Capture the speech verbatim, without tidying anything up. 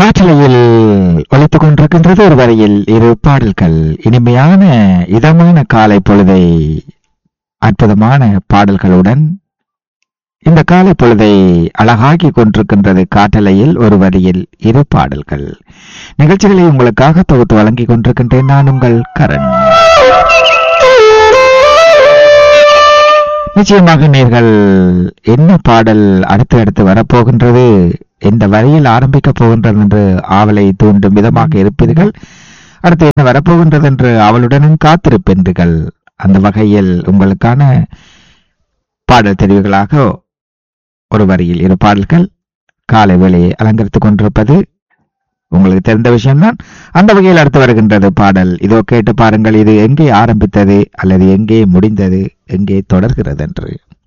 காற்றலையில் ஒலித்துக் கொண்டிருக்கின்றது ஒரு வரையில் இரு பாடல்கள். இனிமையான இதமான காலை பொழுதை அற்புதமான பாடல்களுடன் இந்த காலை பொழுதை அழகாக்கி கொண்டிருக்கின்றது. காற்றலையில் ஒரு வரியில் இரு பாடல்கள் நிகழ்ச்சிகளை உங்களுக்காக தொகுத்து வழங்கிக் கொண்டிருக்கின்றேன். நான் உங்கள் கரண். நிச்சயமாக நீங்கள் என்ன பாடல் அடுத்து அடுத்து வரப்போகின்றது, எந்த வரியில் ஆரம்பிக்க போகின்றது என்று ஆவலை தூண்டும் விதமாக இருப்பீர்கள். அடுத்து என்ன வரப்போகின்றது என்று அவளுடனும் காத்திருப்பீர்கள். அந்த வகையில் உங்களுக்கான பாடல் தெரிவுகளாக ஒரு வரியில் இரு பாடல்கள் காலை வேளையை அலங்கரித்துக் கொண்டிருப்பது உங்களுக்கு தெரிந்த விஷயம்தான். அந்த வகையில் அடுத்து வருகின்றது பாடல். இதோ கேட்டு பாருங்கள், இது எங்கே ஆரம்பித்தது அல்லது எங்கே முடிந்தது, எங்கே தொடர்கிறது என்று.